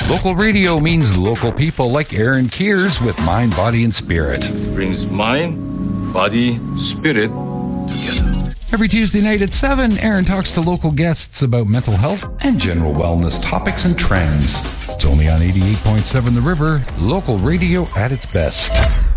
Local radio means local people like Aaron Kears with Mind, Body, and Spirit. Brings mind, body, spirit together. Every Tuesday night at 7, Aaron talks to local guests about mental health and general wellness topics and trends. It's only on 88.7 The River, local radio at its best.